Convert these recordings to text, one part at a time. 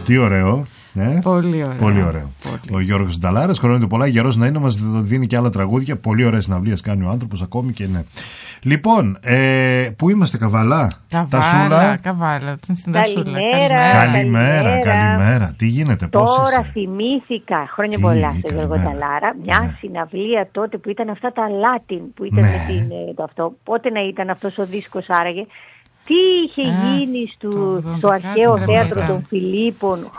Τι ωραίο. Πολύ ωραίο. Πολύ ωραίο. Ο Γιώργος Νταλάρας, χρονίζεται πολλά, γερός να είναι, μας δίνει και άλλα τραγούδια. Πολύ ωραίες συναυλίες κάνει ο άνθρωπος, ακόμη και ναι. Λοιπόν, πού είμαστε, Καβάλα? Καβάλα, στην Τασούλα. Καλημέρα. Τι γίνεται, πώς είσαι? Τώρα θυμήθηκα, χρόνια πολλά στο Γιώργο Νταλάρα, μια συναυλία τότε που ήταν αυτά τα Latin, που ήταν με την αυτό. Πότε να ήταν αυτός ο δίσκος άραγε? Τι είχε γίνει στο αρχαίο θέατρο των Φιλίππων.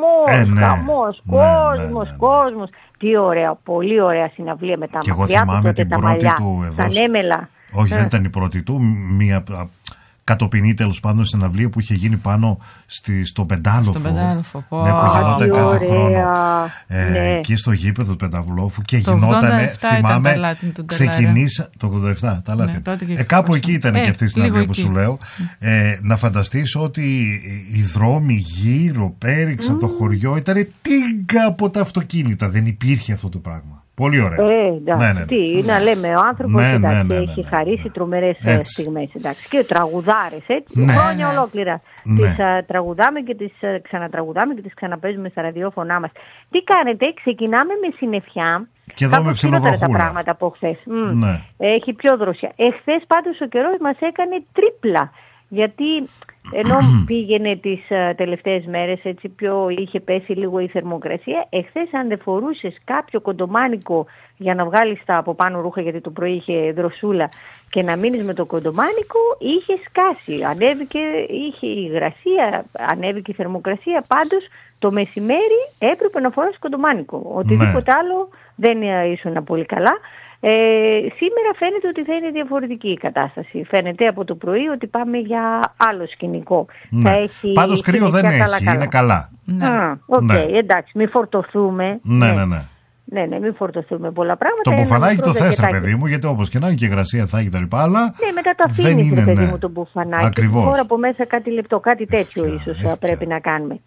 Κόσμος. Τι ωραία, πολύ ωραία συναυλία με τα μαλλιά. Και εγώ θυμάμαι την πρώτη του εδώ. Τα νέμελα. Όχι, δεν ήταν η πρώτη του. Μία κατοπινή τέλος πάντων συναυλία που είχε γίνει πάνω στον Πεντάλοφο. Που γινόταν κάθε χρόνο. Εκεί στο γήπεδο του Πενταβλόφου και γινόταν, θυμάμαι, ξεκινήσα το 87 τα Latin. Κάπου εκεί ήταν και αυτή η συναυλία που σου λέω. Να φανταστείς ότι οι δρόμοι γύρω πέριξαν το χωριό, ήταν τίγκα από τα αυτοκίνητα. Δεν υπήρχε αυτό το πράγμα. Πολύ ωραία. Τι να λέμε, ο άνθρωπος έχει χαρίσει τρομερές στιγμές. Και οι τραγουδάρες, χρόνια ολόκληρα. Τις τραγουδάμε και τις ξανατραγουδάμε και τις ξαναπαίζουμε στα ραδιόφωνά μας. Τι κάνετε, ξεκινάμε με συννεφιά. Και εδώ με ψιλοβροχούλα. Τα πράγματα από χθες. Έχει πιο δροσιά. Εχθές πάντως ο καιρός μας έκανε τρίπλα. Γιατί ενώ πήγαινε τις τελευταίες μέρες, έτσι είχε πέσει λίγο η θερμοκρασία, εχθές αν δεν φορούσες κάποιο κοντομάνικο για να βγάλεις τα από πάνω ρούχα, γιατί το πρωί είχε δροσούλα, και να μείνεις με το κοντομάνικο, είχε σκάσει. Είχε η υγρασία, ανέβηκε η θερμοκρασία, πάντως το μεσημέρι έπρεπε να φοράς κοντομάνικο. Οτιδήποτε άλλο δεν ήσουν πολύ καλά. Σήμερα φαίνεται ότι θα είναι διαφορετική η κατάσταση. Φαίνεται από το πρωί ότι πάμε για άλλο σκηνικό. Πάντως κρύο δεν έχει, είναι καλά. Εντάξει, μην φορτωθούμε. Ναι, μην φορτωθούμε πολλά πράγματα. Το μπουφανάκι το θες, ρε παιδί μου, γιατί όπως και να είναι και υγρασία θα έχει τα λοιπά, αλλά. Ναι, μετά το αφήνεις, ρε παιδί μου, το μπουφανάκι. Ακριβώς. Τώρα από μέσα κάτι λεπτό, κάτι τέτοιο ίσως πρέπει να κάνουμε.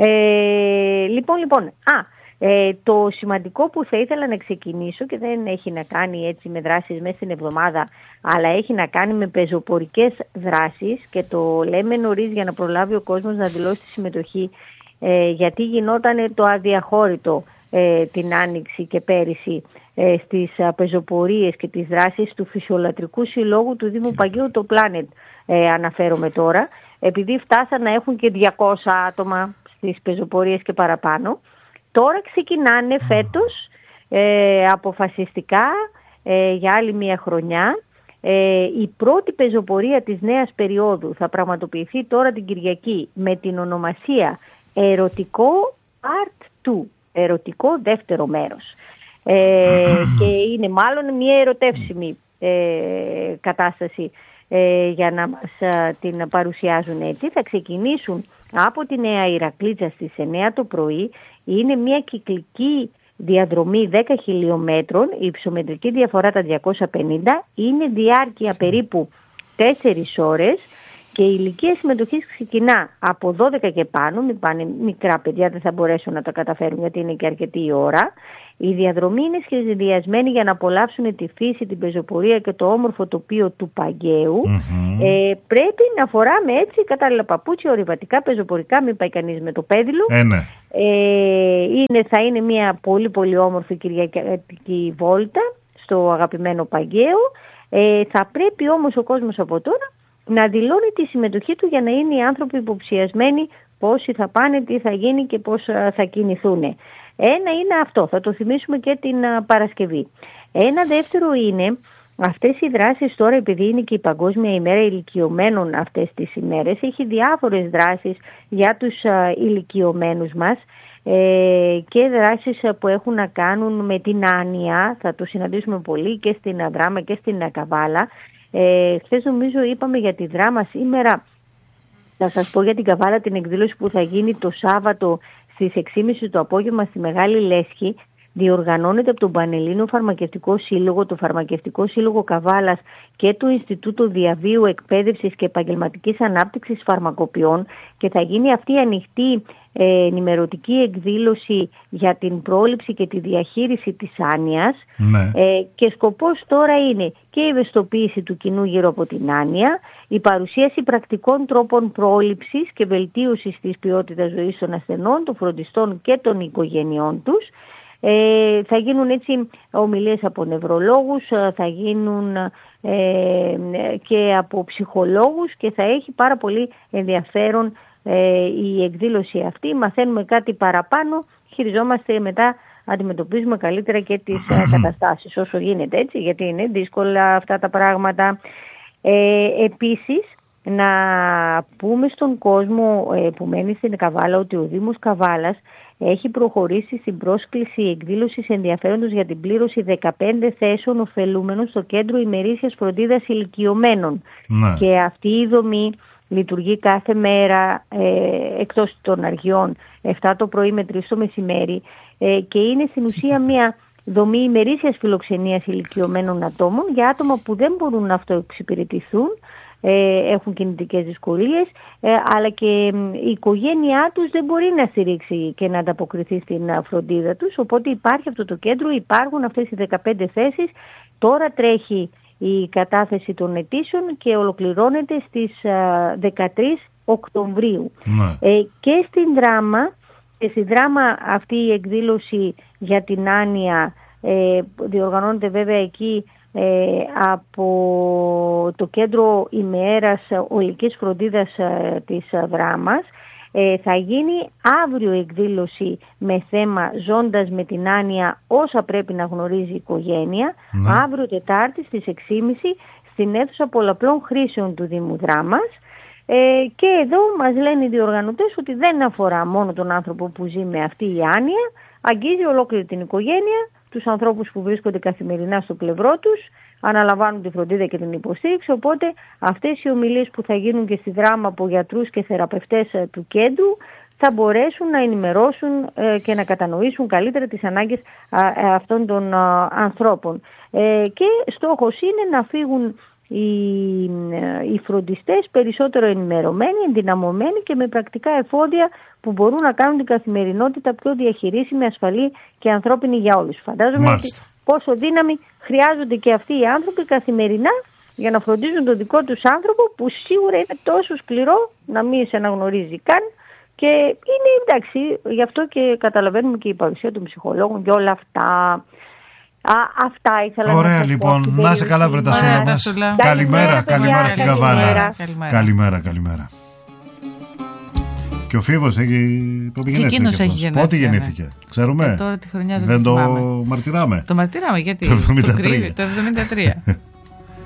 Λοιπόν. Το σημαντικό που θα ήθελα να ξεκινήσω, και δεν έχει να κάνει έτσι με δράσεις μέσα στην εβδομάδα, αλλά έχει να κάνει με πεζοπορικές δράσεις, και το λέμε νωρίς για να προλάβει ο κόσμος να δηλώσει τη συμμετοχή, γιατί γινόταν το αδιαχώρητο την Άνοιξη και πέρυσι στις πεζοπορίες και τις δράσεις του Φυσιολατρικού Συλλόγου του Δήμου Παγκαίου, το Planet αναφέρομαι τώρα, επειδή φτάσαν να έχουν και 200 άτομα στις πεζοπορίες και παραπάνω. Τώρα ξεκινάνε φέτος αποφασιστικά για άλλη μια χρονιά. Η πρώτη πεζοπορία της νέας περίοδου θα πραγματοποιηθεί τώρα την Κυριακή με την ονομασία Ερωτικό Part 2, ερωτικό δεύτερο μέρος. Και είναι μάλλον μια ερωτεύσιμη κατάσταση για να μας την παρουσιάζουν έτσι. Θα ξεκινήσουν από τη Νέα Ηρακλήτσα στις 9 το πρωί. Είναι μια κυκλική διαδρομή 10 χιλιόμετρων, η υψομετρική διαφορά τα 250, είναι διάρκεια περίπου 4 ώρες και η ηλικία συμμετοχής ξεκινά από 12 και πάνω, μην πάνε μικρά παιδιά, δεν θα μπορέσουν να τα καταφέρουν γιατί είναι και αρκετή η ώρα. Η διαδρομή είναι σχεδιασμένη για να απολαύσουν τη φύση, την πεζοπορία και το όμορφο τοπίο του Παγκαίου. Πρέπει να φοράμε έτσι κατάλληλα παπούτσια, ορειβατικά, πεζοπορικά, μην πάει κανείς με το πέδιλο. Θα είναι μια πολύ πολύ όμορφη κυριακή βόλτα στο αγαπημένο Παγκαίο. Θα πρέπει όμως ο κόσμος από τώρα να δηλώνει τη συμμετοχή του για να είναι οι άνθρωποι υποψιασμένοι πόσοι θα πάνε, τι θα γίνει και πώς θα κινηθούν. Ένα είναι αυτό, θα το θυμίσουμε και την Παρασκευή. Ένα δεύτερο είναι αυτές οι δράσεις τώρα, επειδή είναι και η Παγκόσμια ημέρα ηλικιωμένων αυτές τις ημέρες, έχει διάφορες δράσεις για τους ηλικιωμένους μας και δράσεις που έχουν να κάνουν με την άνοια, θα το συναντήσουμε πολύ και στην Δράμα και στην Καβάλα. Χθες νομίζω είπαμε για τη Δράμα, σήμερα θα σας πω για την Καβάλα την εκδήλωση που θα γίνει το Σάββατο στις 6.30 το απόγευμα στη Μεγάλη Λέσχη διοργανώνεται από τον Πανελλήνιο Φαρμακευτικό Σύλλογο, το Φαρμακευτικό Σύλλογο Καβάλας και το Ινστιτούτο Διαβίου Εκπαίδευσης και Επαγγελματικής Ανάπτυξης Φαρμακοποιών, και θα γίνει αυτή η ανοιχτή ενημερωτική εκδήλωση για την πρόληψη και τη διαχείριση της άνοιας. Ναι. Και σκοπός τώρα είναι και η ευαισθητοποίηση του κοινού γύρω από την άνοια, η παρουσίαση πρακτικών τρόπων πρόληψης και βελτίωσης της ποιότητας ζωής των ασθενών, των φροντιστών και των οικογενειών τους. Θα γίνουν έτσι ομιλίες από νευρολόγους, θα γίνουν και από ψυχολόγους, και θα έχει πάρα πολύ ενδιαφέρον η εκδήλωση αυτή. Μαθαίνουμε κάτι παραπάνω, χειριζόμαστε μετά, αντιμετωπίζουμε καλύτερα και τις καταστάσεις όσο γίνεται, έτσι, γιατί είναι δύσκολα αυτά τα πράγματα. Επίσης, να πούμε στον κόσμο που μένει στην Καβάλα ότι ο Δήμος Καβάλας έχει προχωρήσει στην πρόσκληση εκδήλωσης ενδιαφέροντος για την πλήρωση 15 θέσεων ωφελούμενων στο Κέντρο Ημερήσιας Φροντίδας Ηλικιωμένων. Ναι. Και αυτή η δομή λειτουργεί κάθε μέρα εκτός των αργιών, 7 το πρωί με 3 το μεσημέρι, και είναι στην ουσία μια δομή ημερήσιας φιλοξενίας ηλικιωμένων ατόμων για άτομα που δεν μπορούν να αυτοεξυπηρετηθούν, έχουν κινητικές δυσκολίες, αλλά και η οικογένειά τους δεν μπορεί να στηρίξει και να ανταποκριθεί στην φροντίδα τους. Οπότε υπάρχει αυτό το κέντρο, υπάρχουν αυτές οι 15 θέσεις. Τώρα τρέχει η κατάθεση των αιτήσεων και ολοκληρώνεται στις 13 Οκτωβρίου. Και στη Δράμα αυτή η εκδήλωση για την άνοια διοργανώνεται βέβαια εκεί από το Κέντρο Ημέρας Ολικής Φροντίδας της Δράμας. Θα γίνει αύριο εκδήλωση με θέμα «Ζώντας με την άνοια όσα πρέπει να γνωρίζει η οικογένεια», αύριο Τετάρτη στις 6.30 στην αίθουσα πολλαπλών χρήσεων του Δήμου Δράμας. Και εδώ μας λένε οι διοργανωτές ότι δεν αφορά μόνο τον άνθρωπο που ζει με αυτή η άνοια, αγγίζει ολόκληρη την οικογένεια, τους ανθρώπους που βρίσκονται καθημερινά στο πλευρό τους, αναλαμβάνουν τη φροντίδα και την υποστήριξη. Οπότε αυτές οι ομιλίες που θα γίνουν και στη Δράμα από γιατρούς και θεραπευτές του κέντρου θα μπορέσουν να ενημερώσουν και να κατανοήσουν καλύτερα τις ανάγκες αυτών των ανθρώπων. Και στόχος είναι να φύγουν οι φροντιστές περισσότερο ενημερωμένοι, ενδυναμωμένοι και με πρακτικά εφόδια που μπορούν να κάνουν την καθημερινότητα πιο διαχειρίσιμη, ασφαλή και ανθρώπινη για όλους. Φαντάζομαι ότι πόσο δύναμη χρειάζονται και αυτοί οι άνθρωποι καθημερινά για να φροντίζουν τον δικό τους άνθρωπο, που σίγουρα είναι τόσο σκληρό να μην σε αναγνωρίζει καν, και είναι εντάξει, γι' αυτό και καταλαβαίνουμε και η παρουσία των ψυχολόγων και όλα αυτά. Αυτά ήθελα να σας πω. Λοιπόν, να είσαι καλά βρε Τασούλα μας. Καλημέρα στην Καβάλα. Καλημέρα. Και ο Φίβος έχει γενέθλια. Πότε γεννήθηκε, ξέρουμε? Τώρα τη χρονιά δεν το μαρτυράμε. Το μαρτυράμε γιατί το 73. Το 73.